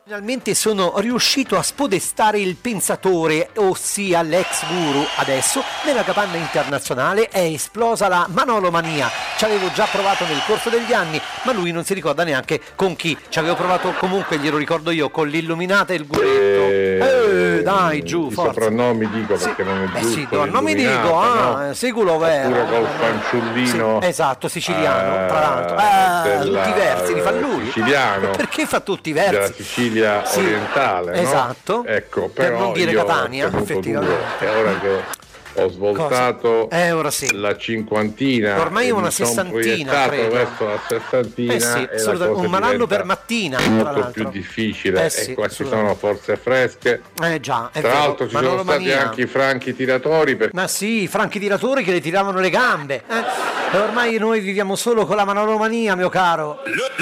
Finalmente sono riuscito a spodestare il pensatore, ossia l'ex guru. Adesso nella capanna internazionale è esplosa la manolomania. Ci avevo già provato nel corso degli anni, ma lui non si ricorda neanche con chi. Ci avevo provato comunque, glielo ricordo io, con l'illuminata e il guretto. Dai, giù, i forza. soprannomi dico Sì. perché non è giusto. Sì, non mi dico, no? sicuro vero. Oppure col fanciullino. Sì, esatto, siciliano, tra l'altro. Tutti i versi li fa lui. Siciliano. Perché fa tutti i Della versi? Sicilia Sì, orientale, no? esatto. Ecco, Per però non dire io Catania, ho tenuto effettivamente. duro. E ora che ho svoltato ora sì. la cinquantina, Ormai e una mi son sessantina, proiettato credo. verso la sessantina, Sì, e la cosa un malanno diventa per mattina, tra molto l'altro. più difficile. Sì, e qua ci assolutamente. sono forze fresche. Già, è Tra vero. l'altro ci sono stati Manolomania. anche i franchi tiratori, perché Ma sì, i franchi tiratori che le tiravano le gambe. E ormai noi viviamo solo con la manolomania, mio caro.